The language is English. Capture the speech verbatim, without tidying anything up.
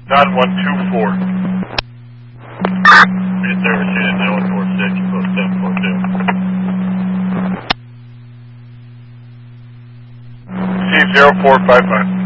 nine one two four. Unit service unit nine one four six, post seven four two. C zero four five five.